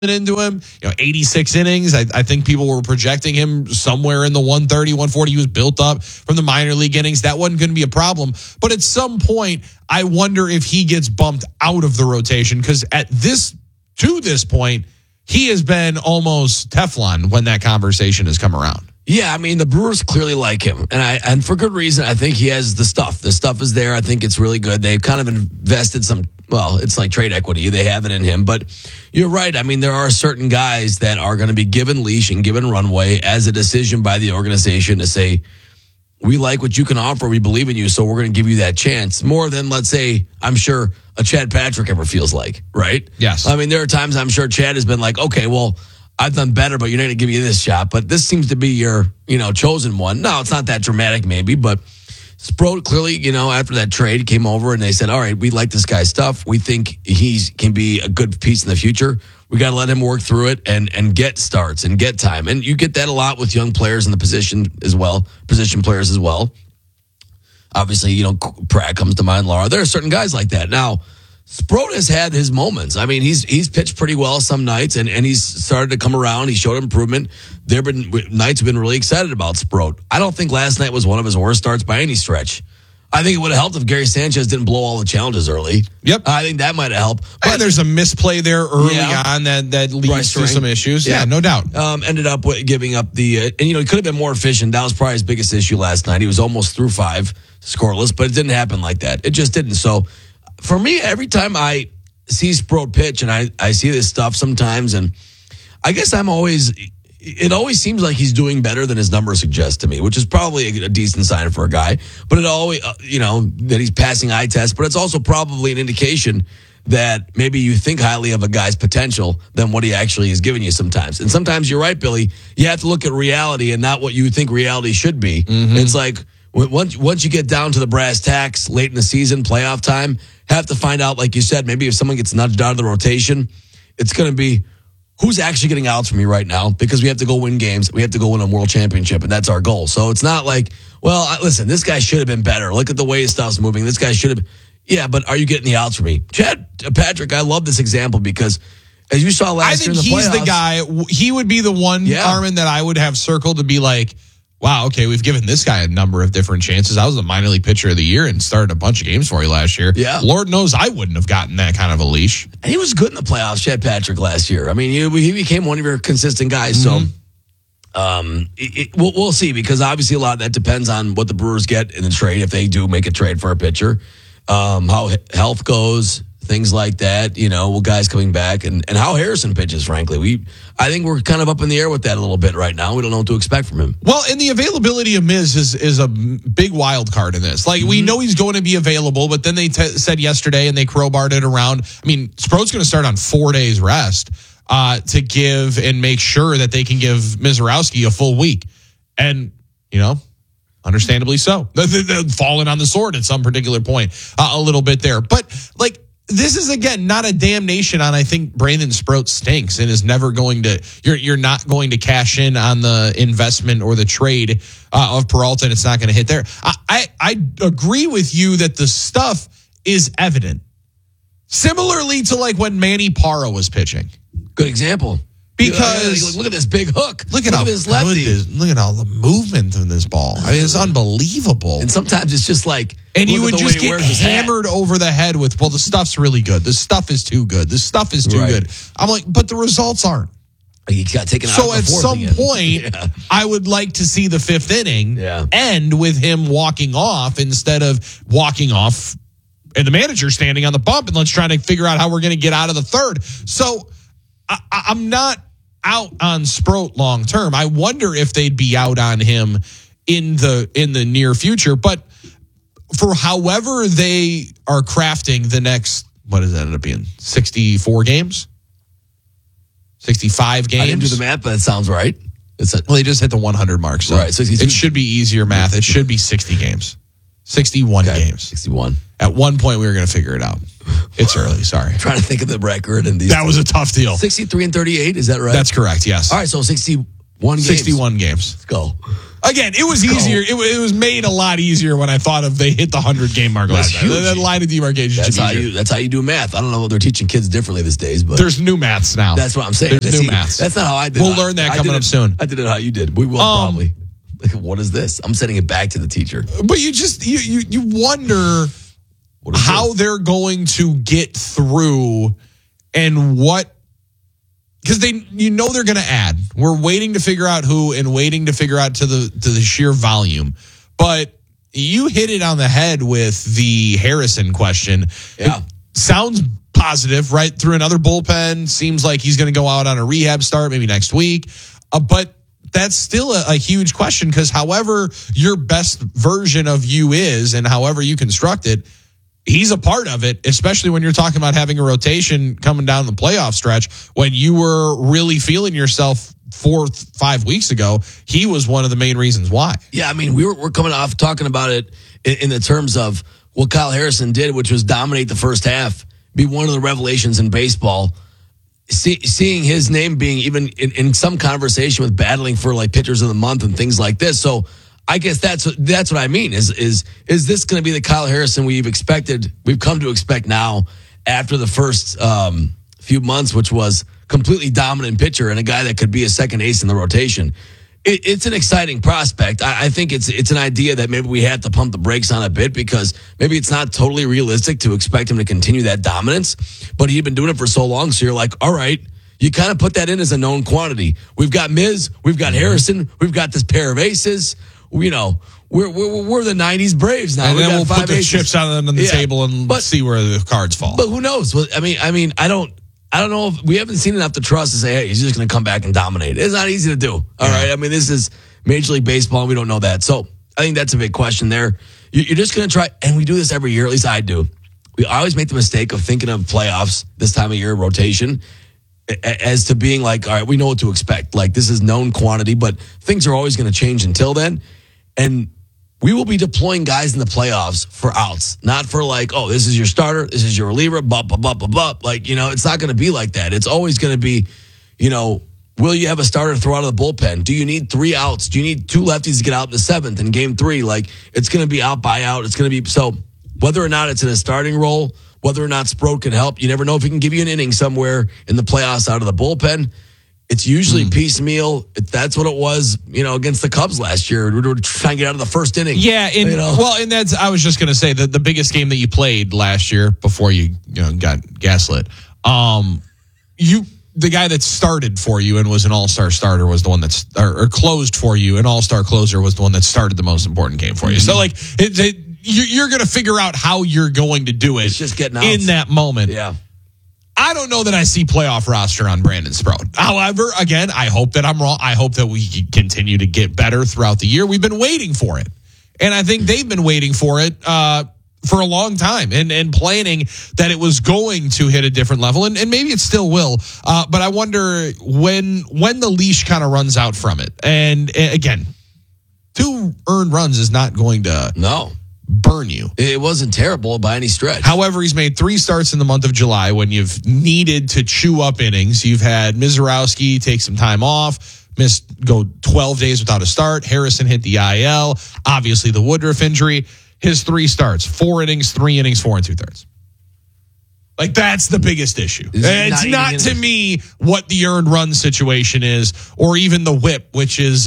into him, 86 innings. I think people were projecting him somewhere in the 130, 140. He was built up from the minor league innings. That wasn't going to be a problem. But at some point, I wonder if he gets bumped out of the rotation, because to this point, he has been almost Teflon when that conversation has come around. Yeah, I mean, the Brewers clearly like him, and for good reason. I think he has the stuff. The stuff is there. I think it's really good. They've kind of invested some, well, it's like trade equity. They have it in him. But you're right. I mean, there are certain guys that are going to be given leash and given runway as a decision by the organization to say, we like what you can offer. We believe in you, so we're going to give you that chance. More than, let's say, I'm sure a Chad Patrick ever feels like, right? Yes. I mean, there are times I'm sure Chad has been like, okay, well, I've done better, but you're not going to give you this shot. But this seems to be your, chosen one. No, it's not that dramatic maybe, but Sproat clearly, after that trade came over and they said, all right, we like this guy's stuff. We think he can be a good piece in the future. We got to let him work through it and get starts and get time. And you get that a lot with young players in the position players as well. Obviously, Pratt comes to mind, Laura. There are certain guys like that. Now, Sproat has had his moments. I mean, he's pitched pretty well some nights, and he's started to come around. He showed improvement. There have been nights we've been really excited about Sproat. I don't think last night was one of his worst starts by any stretch. I think it would have helped if Gary Sanchez didn't blow all the challenges early. Yep. I think that might have helped. But there's a misplay there early on that leads to some issues. Yeah, no doubt. Ended up giving up and he could have been more efficient. That was probably his biggest issue last night. He was almost through 5 scoreless, but it didn't happen like that. It just didn't. So for me, every time I see Sproat pitch, and I see this stuff sometimes, and I guess it always seems like he's doing better than his numbers suggest to me, which is probably a decent sign for a guy. But it always, that he's passing eye tests, but it's also probably an indication that maybe you think highly of a guy's potential than what he actually is giving you sometimes. And sometimes you're right, Billy. You have to look at reality and not what you think reality should be. Mm-hmm. It's like once you get down to the brass tacks late in the season, playoff time, have to find out, like you said, maybe if someone gets nudged out of the rotation, it's going to be, who's actually getting outs for me right now? Because we have to go win games. We have to go win a world championship, and that's our goal. So it's not like, well, listen, this guy should have been better. Look at the way his stuff's moving. This guy should have. Yeah, but are you getting the outs for me? Chad Patrick, I love this example because as you saw last year in the playoffs, he's the guy. He would be the one, Armin, that I would have circled to be like, wow, okay, we've given this guy a number of different chances. I was the minor league pitcher of the year and started a bunch of games for you last year. Yeah. Lord knows I wouldn't have gotten that kind of a leash. And he was good in the playoffs, Chad Patrick, last year. I mean, he became one of your consistent guys. Mm-hmm. So we'll see, because obviously a lot of that depends on what the Brewers get in the trade, if they do make a trade for a pitcher, how health goes, things like that, guys coming back, and how Harrison pitches, frankly. I think we're kind of up in the air with that a little bit right now. We don't know what to expect from him. Well, and the availability of Miz is a big wild card in this. Like, we know he's going to be available, but then they said yesterday, and they crowbarred it around. I mean, Sproat's going to start on 4 days rest to give and make sure that they can give Mizorowski a full week. And, understandably so. They're falling on the sword at some particular point a little bit there. But, this is, again, not a damnation on, I think, Brandon Sproat stinks and is never going to, you're not going to cash in on the investment or the trade of Peralta, and it's not going to hit there. I agree with you that the stuff is evident. Similarly to like when Manny Parra was pitching. Good example. Because look at this big hook. Look at this lefty. Look at all the movement in this ball. I mean, it's unbelievable. And sometimes it's just like, and you would just get hammered over the head with, well, the stuff's really good. The stuff is too good. The stuff is too good. I'm like, but the results aren't. You got taken out. So at some point, I would like to see the 5th inning end with him walking off instead of walking off and the manager standing on the bump and let's try to figure out how we're going to get out of the 3rd. So I'm not out on Sproat long term. I wonder if they'd be out on him in the near future. But for however they are crafting the next, what does that end up being? 64 games? 65 games? I didn't do the math, but it sounds right. Well, they just hit the 100 mark. So right, it should be easier math. It should be 60 games. 61 games. 61. At one point, we were going to figure it out. It's early, sorry. I'm trying to think of the record. And that was a tough deal. 63 and 38, is that right? That's correct, yes. All right, so 61 games. 61 games. Let's go. Again, it was easier. It was made a lot easier when I thought of they hit the 100-game mark last night. That line of demarcation. That's how you do math. I don't know if they're teaching kids differently these days, but there's new maths now. That's what I'm saying. There's new maths. That's not how I did it. We'll learn that coming up soon. I did it how you did. We will probably. What is this? I'm sending it back to the teacher. But you wonder how they're going to get through and what. Because they're going to add. We're waiting to figure out who and waiting to figure out to the sheer volume. But you hit it on the head with the Harrison question. Yeah. It sounds positive, right? Through another bullpen. Seems like he's going to go out on a rehab start maybe next week. But that's still a huge question because however your best version of you is and however you construct it, he's a part of it, especially when you're talking about having a rotation coming down the playoff stretch. When you were really feeling yourself 4-5 weeks ago, he was one of the main reasons why. Yeah, I mean, we're coming off talking about it in the terms of what Kyle Harrison did, which was dominate the first half, be one of the revelations in baseball. Seeing his name being even in some conversation with battling for like pitchers of the month and things like this. So I guess that's what I mean. Is this going to be the Kyle Harrison we've come to expect now after the first few months, which was completely dominant pitcher and a guy that could be a second ace in the rotation? It's an exciting prospect. I think it's an idea that maybe we have to pump the brakes on a bit because maybe it's not totally realistic to expect him to continue that dominance. But he'd been doing it for so long, so you're like, all right. You kind of put that in as a known quantity. We've got Miz, we've got Harrison, we've got this pair of aces. We're the '90s Braves now. And then we'll put the chips on the table and see where the cards fall. But who knows? I mean, I don't know if we haven't seen enough to trust to say, hey, he's just going to come back and dominate. It's not easy to do. All right. I mean, this is Major League Baseball, and we don't know that. So I think that's a big question there. You're just going to try, and we do this every year. At least I do. We always make the mistake of thinking of playoffs this time of year rotation as to being like, all right, we know what to expect. Like this is known quantity, but things are always going to change until then. And we will be deploying guys in the playoffs for outs, not for like, oh, this is your starter, this is your reliever, blah, blah, blah, blah, blah. Like, it's not going to be like that. It's always going to be, will you have a starter throw out of the bullpen? Do you need 3 outs? Do you need 2 lefties to get out in the 7th in game 3? Like, it's going to be out by out. It's going to be, so whether or not it's in a starting role, whether or not Sproat can help, you never know if he can give you an inning somewhere in the playoffs out of the bullpen. It's usually piecemeal. That's what it was, against the Cubs last year. We were trying to get out of the first inning. Yeah, and that's I was just going to say that the biggest game that you played last year before you got gaslit. The guy that started for you and was an all-star starter was the one that's or closed for you. An all-star closer was the one that started the most important game for you. So like you're going to figure out how you're going to do it. It's just getting out in that moment. Yeah. I don't know that I see playoff roster on Brandon Sproat. However, again, I hope that I'm wrong. I hope that we continue to get better throughout the year. We've been waiting for it. And I think they've been waiting for it for a long time and planning that it was going to hit a different level. And maybe it still will. But I wonder when the leash kind of runs out from it. And again, 2 earned runs is not going to burn you. It wasn't terrible by any stretch. However, he's made 3 starts in the month of July when you've needed to chew up innings. You've had Mizorowski take some time off, go 12 days without a start. Harrison hit the IL. Obviously, the Woodruff injury. His 3 starts, 4 innings, 3 innings, 4 2/3. Like, that's the biggest issue. It's not to me what the earned run situation is or even the whip, which is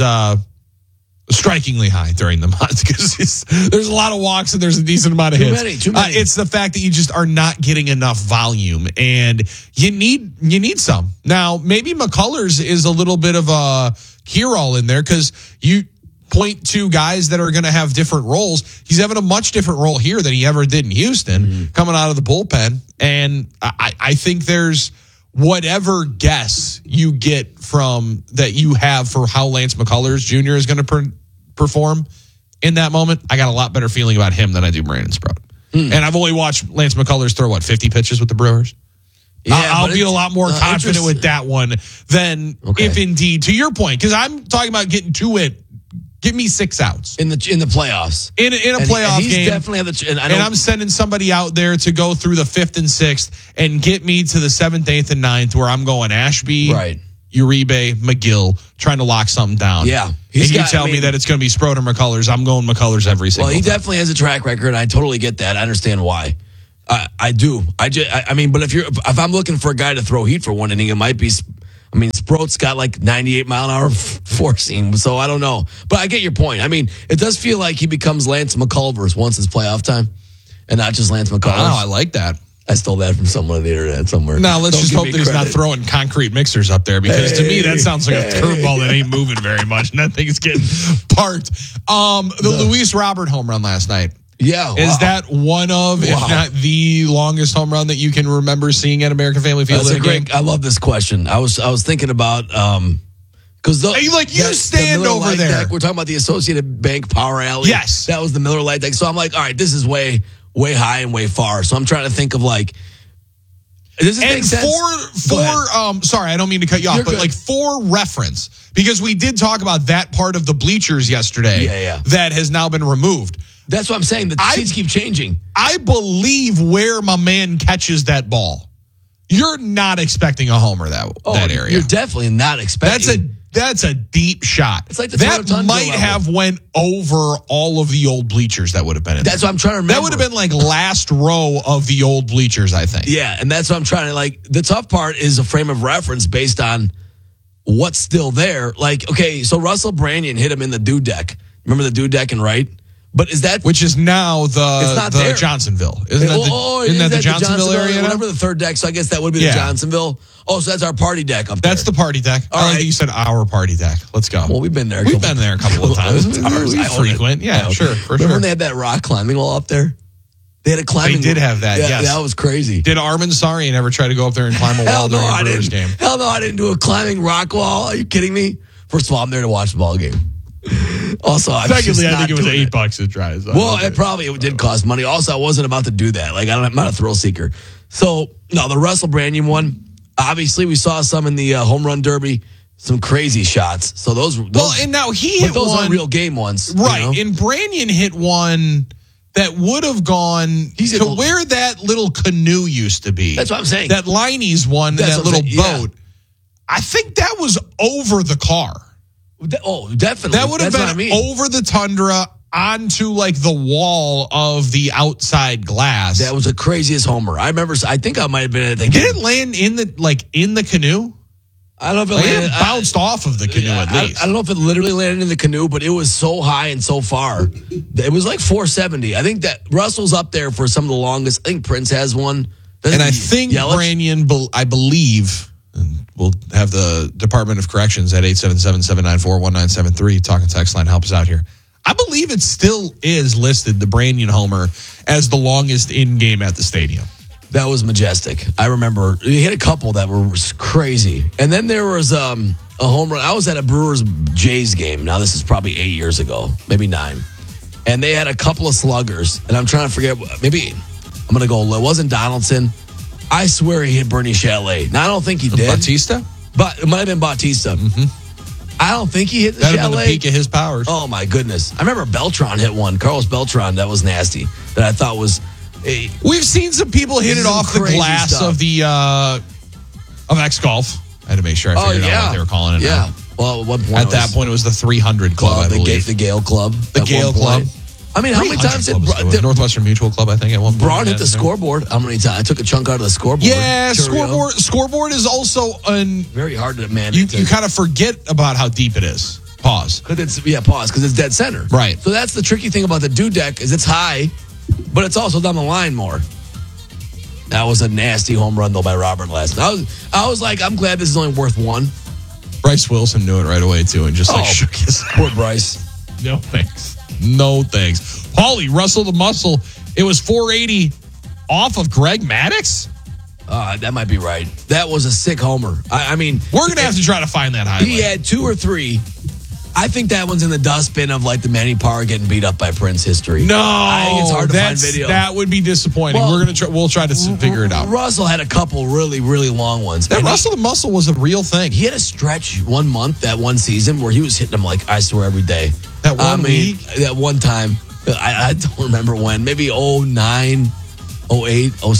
strikingly high during the month because there's a lot of walks and there's a decent amount of hits. Too many. It's the fact that you just are not getting enough volume and you need some. Now, maybe McCullers is a little bit of a hero in there because you point to guys that are going to have different roles. He's having a much different role here than he ever did in Houston coming out of the bullpen. And I think there's whatever guess you get from that you have for how Lance McCullers Jr. is going to perform in that moment, I got a lot better feeling about him than I do Brandon Sproat. And I've only watched Lance McCullers throw, 50 pitches with the Brewers? Yeah, I'll be a lot more confident with that one than if indeed, to your point, because I'm talking about getting to it. Give me 6 outs in the playoffs. In a playoff game, definitely and I'm sending somebody out there to go through the 5th and 6th and get me to the 7th, 8th, and 9th where I'm going Ashby. Right. Uribe, McGill trying to lock something down. Yeah. And you tell me that it's going to be Sproat or McCullers, I'm going McCullers every single time. Well, he definitely has a track record. I totally get that. I understand why. I do. I mean, but if I'm looking for a guy to throw heat for one inning, it might be. I mean, Sproat's got like 98 mile an hour forcing, so I don't know. But I get your point. I mean, it does feel like he becomes Lance McCullers once it's playoff time, and not just Lance McCullers. Oh, I like that. I stole that from someone on the internet somewhere. Now, let's just hope that he's not throwing concrete mixers up there, because to me, that sounds like a curveball that ain't moving very much, and that thing's getting parked. The Luis Robert home run last night. Yeah. Is that one of, if not the longest home run that you can remember seeing at American Family Field? That's a great. I love this question. I was thinking about because you stand over there. Deck, we're talking about the Associated Bank Power Alley. Yes, that was the Miller Lite deck. So I'm like, all right, this is way high and way far. So I'm trying to think of like. Does it make sense? Sorry, I don't mean to cut you off, but for reference, because we did talk about that part of the bleachers yesterday. Yeah. That has now been removed. That's what I'm saying. The seats keep changing. I believe where my man catches that ball, you're not expecting a homer that area. You're definitely not expecting. That's a deep shot. It's like the that might have went over all of the old bleachers that would have been in That's there. what I'm trying to remember. That would have been like last row of the old bleachers, I think. Yeah, and that's what I'm trying to like. The tough part is a frame of reference based on what's still there. Like, okay, so Russell Branyan hit him in the deck. Remember the deck and right? But is that which is now the Johnsonville? Isn't that the Johnsonville area? Whatever the third deck. So I guess that would be the Johnsonville. Oh, so that's our party deck up there. That's the party deck. I like that you said our party deck. Let's go. Well, we've been there. We've been there a couple of times. We frequent. Yeah, sure. Remember when they had that rock climbing wall up there? They had a climbing. They did have that. Yeah, yes, that was crazy. Did Armin Sarian ever try to go up there and climb a wall during a Brewers game? Hell no, I didn't do a climbing rock wall. Are you kidding me? First of all, I'm there to watch the ball game. Also, secondly, I think it was $8 to try. So well, it did cost money. Also, I wasn't about to do that. Like, I'm not a thrill seeker. So, no, the Russell Branyan one. Obviously, we saw some in the home run derby. Some crazy shots. So those and now he hit those one. Aren't real game ones, right? You know? And Branyan hit one that would have gone to where that little canoe used to be. That's what I'm saying. That Liney's one, that little boat. Yeah. I think that was over the car. Oh, definitely. That would have been over the Tundra onto like the wall of the outside glass. That was the craziest homer. I remember. I think I might have been at the game. Did it land in the canoe? I don't know if it landed. It bounced off of the canoe at least. I don't know if it literally landed in the canoe, but it was so high and so far. It was like 470. I think that Russell's up there for some of the longest. I think Prince has one. And I think Branyan, I believe, and we'll have the Department of Corrections at 877-794-1973 talking text line help us out here. I believe it still is listed, the Branyan homer, as the longest in game at the stadium. That was majestic. I remember he hit a couple that were crazy. And then there was a home run. I was at a Brewers Jays game. Now, this is probably 8 years ago, maybe 9. And they had a couple of sluggers. And I'm trying to forget. Maybe I'm going to go. It wasn't Donaldson. I swear he hit Bernie Chalet. Now, I don't think he did. Bautista? But it might have been Bautista. Mm-hmm. I don't think he hit the That'd Chalet. Have been the peak of his powers. Oh, my goodness. I remember Beltran hit one. Carlos Beltran. That was nasty. That I thought was... We've seen some people hit it off the glass stuff. of the of X Golf. I had to make sure I figured out what they were calling it. Yeah. Well, at one point at that point it was the 300 Club. I believe the Gale Club. The Gale Club. I mean, how many times did Northwestern Mutual Club? I think at one point Braun hit the scoreboard. How many times? I took a chunk out of the scoreboard. Yeah, scoreboard is also very hard to manage. You kind of forget about how deep it is. Pause. Because it's dead center. Right. So that's the tricky thing about the deck is it's high. But it's also down the line more. That was a nasty home run, though, by Robert last night. I was like, I'm glad this is only worth one. Bryce Wilson knew it right away, too, and just shook his head. Poor Bryce. No thanks. No thanks. Paulie, Russell the Muscle. It was 480 off of Greg Maddux? That might be right. That was a sick homer. I mean... We're going to have to try to find that highlight. He had 2 or 3... I think that one's in the dustbin of like the Manny Parra getting beat up by Prince history. No, I think it's hard to find video. That would be disappointing. Well, we'll try to figure it out. Russell had a couple really, really long ones. That Russell the Muscle was a real thing. He had a stretch 1 month, that one season, where he was hitting them like I swear every day. That one week? That one time. I don't remember when. Maybe 09, 08,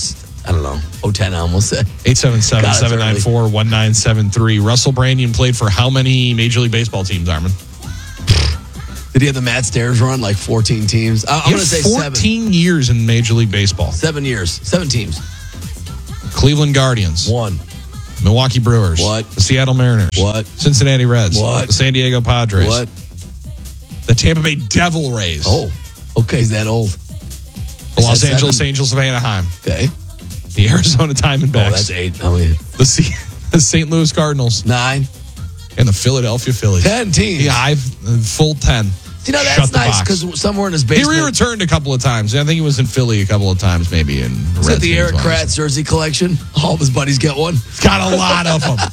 I don't know. 010, I almost said. 877-794-1973. Russell Branyan played for how many Major League Baseball teams, Armin? Did he have the Matt Stairs run, like 14 teams? I'm going to say 14 years in Major League Baseball. 7 years. 7 teams. Cleveland Guardians. 1. Milwaukee Brewers. What? The Seattle Mariners. What? Cincinnati Reds. What? The San Diego Padres. What? The Tampa Bay Devil Rays. Oh, okay, he's that old. The Los Angeles Angels of Anaheim. Okay. The Arizona Diamondbacks. Oh, that's 8. Oh, yeah. The St. Louis Cardinals. 9. And the Philadelphia Phillies. 10 teams. Yeah, full 10. You know, that's nice because somewhere in his basement. He returned a couple of times. I think he was in Philly a couple of times, maybe. Is that the Eric Kratz jersey collection? All of his buddies get one. Got a lot of them.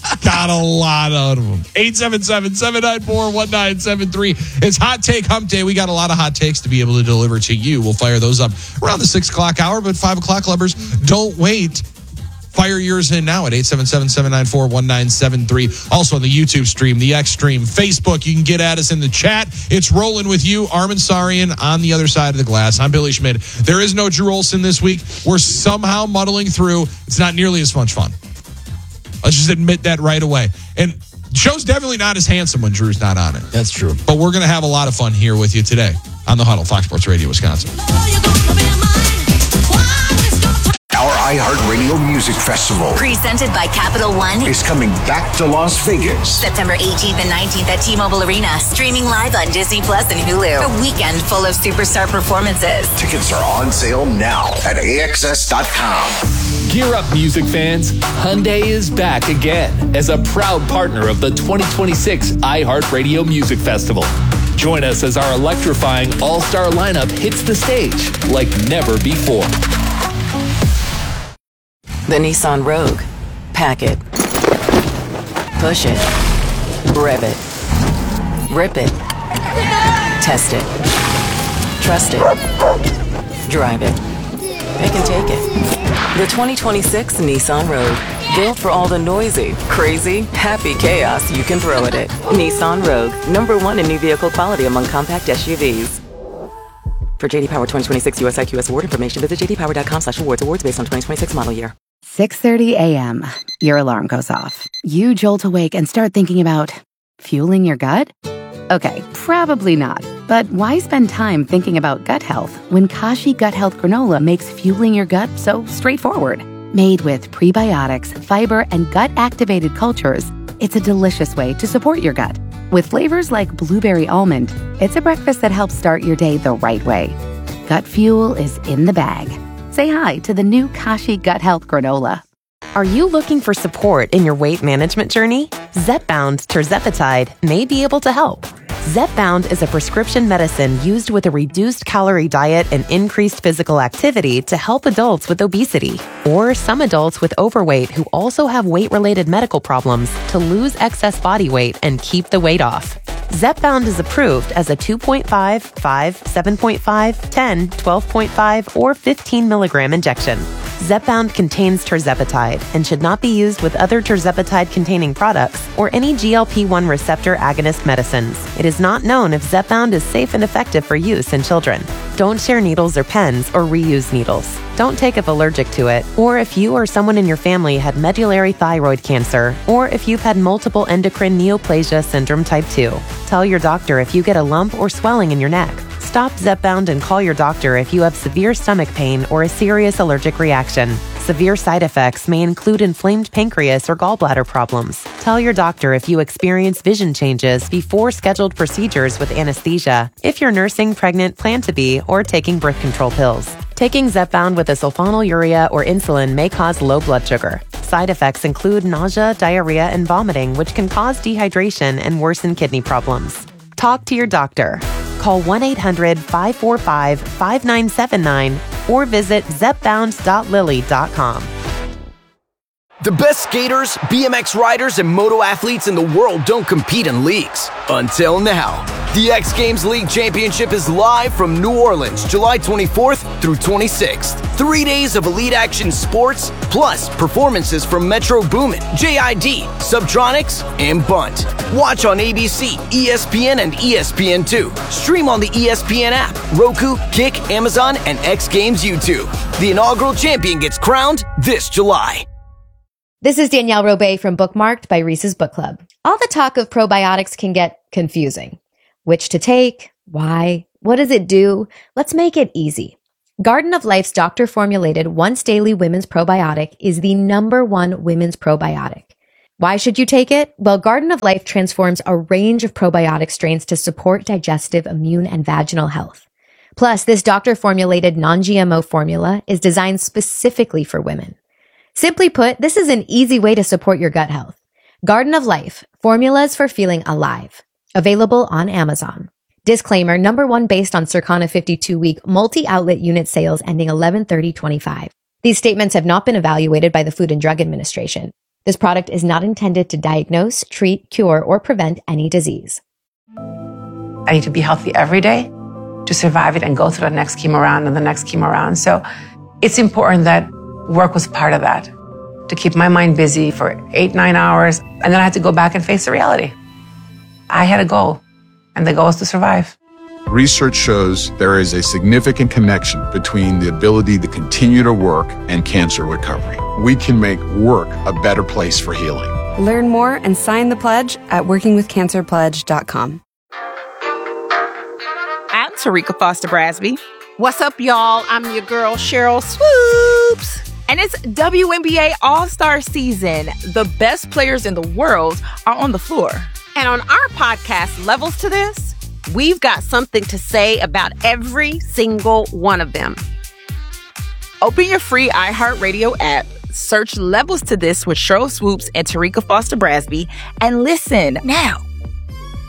877-794-1973. It's Hot Take Hump Day. We got a lot of hot takes to be able to deliver to you. We'll fire those up around the 6 o'clock hour, but 5 o'clock lovers, don't wait. Fire yours in now at 877-794-1973. Also on the YouTube stream, the X stream, Facebook. You can get at us in the chat. It's rolling with you, Armin Sarian, on the other side of the glass. I'm Billy Schmidt. There is no Drew Olson this week. We're somehow muddling through. It's not nearly as much fun. Let's just admit that right away. And the show's definitely not as handsome when Drew's not on it. That's true. But we're going to have a lot of fun here with you today on The Huddle, Fox Sports Radio, Wisconsin. Our iHeartRadio Music Festival, presented by Capital One, is coming back to Las Vegas. September 18th and 19th at T-Mobile Arena. Streaming live on Disney Plus and Hulu. A weekend full of superstar performances. Tickets are on sale now at AXS.com. Gear up, music fans. Hyundai is back again as a proud partner of the 2026 iHeartRadio Music Festival. Join us as our electrifying all-star lineup hits the stage like never before. The Nissan Rogue. Pack it. Push it. Rev it. Rip it. Test it. Trust it. Drive it. Pick and take it. The 2026 Nissan Rogue. Built for all the noisy, crazy, happy chaos you can throw at it. Nissan Rogue. #1 in new vehicle quality among compact SUVs. For JD Power 2026 US IQS award information, visit jdpower.com/awards. Awards based on 2026 model year. 6:30 a.m. Your alarm goes off. You jolt awake and start thinking about fueling your gut? Okay, probably not. But why spend time thinking about gut health when Kashi Gut Health Granola makes fueling your gut so straightforward? Made with prebiotics, fiber, and gut-activated cultures, it's a delicious way to support your gut. With flavors like blueberry almond, it's a breakfast that helps start your day the right way. Gut fuel is in the bag. Say hi to the new Kashi Gut Health Granola. Are you looking for support in your weight management journey? Zepbound Tirzepatide may be able to help. Zepbound is a prescription medicine used with a reduced calorie diet and increased physical activity to help adults with obesity or some adults with overweight who also have weight-related medical problems to lose excess body weight and keep the weight off. Zepbound is approved as a 2.5, 5, 7.5, 10, 12.5, or 15 milligram injection. Zepbound contains tirzepatide and should not be used with other tirzepatide-containing products or any GLP-1 receptor agonist medicines. It is not known if Zepbound is safe and effective for use in children. Don't share needles or pens or reuse needles. Don't take if allergic to it, or if you or someone in your family had medullary thyroid cancer, or if you've had multiple endocrine neoplasia syndrome type 2. Tell your doctor if you get a lump or swelling in your neck. Stop Zepbound and call your doctor if you have severe stomach pain or a serious allergic reaction. Severe side effects may include inflamed pancreas or gallbladder problems. Tell your doctor if you experience vision changes before scheduled procedures with anesthesia, if you're nursing, pregnant, plan to be, or taking birth control pills. Taking Zepbound with a sulfonylurea or insulin may cause low blood sugar. Side effects include nausea, diarrhea, and vomiting, which can cause dehydration and worsen kidney problems. Talk to your doctor. Call 1-800-545-5979 or visit zepbound.lilly.com. The best skaters, BMX riders, and moto athletes in the world don't compete in leagues. Until now. The X Games League Championship is live from New Orleans, July 24th through 26th. 3 days of elite action sports, plus performances from Metro Boomin, JID, Subtronics, and Bunt. Watch on ABC, ESPN, and ESPN2. Stream on the ESPN app, Roku, Kick, Amazon, and X Games YouTube. The inaugural champion gets crowned this July. This is Danielle Robay from Bookmarked by Reese's Book Club. All the talk of probiotics can get confusing. Which to take? Why? What does it do? Let's make it easy. Garden of Life's doctor-formulated once-daily women's probiotic is the #1 women's probiotic. Why should you take it? Well, Garden of Life transforms a range of probiotic strains to support digestive, immune, and vaginal health. Plus, this doctor-formulated non-GMO formula is designed specifically for women. Simply put, this is an easy way to support your gut health. Garden of Life, formulas for feeling alive. Available on Amazon. Disclaimer, #1 based on Circana 52-week multi-outlet unit sales ending 11/30/25. These statements have not been evaluated by the Food and Drug Administration. This product is not intended to diagnose, treat, cure, or prevent any disease. I need to be healthy every day to survive it and go through the next chemo round and the next chemo round. So it's important that work was part of that, to keep my mind busy for 8-9 hours. And then I had to go back and face the reality. I had a goal, and the goal is to survive. Research shows there is a significant connection between the ability to continue to work and cancer recovery. We can make work a better place for healing. Learn more and sign the pledge at workingwithcancerpledge.com. I'm Tarika Foster Brasby. What's up, y'all? I'm your girl, Cheryl Swoops. And it's WNBA All-Star season. The best players in the world are on the floor. And on our podcast, Levels to This, we've got something to say about every single one of them. Open your free iHeartRadio app, search Levels to This with Cheryl Swoops and Tarika Foster Brasby, and listen now.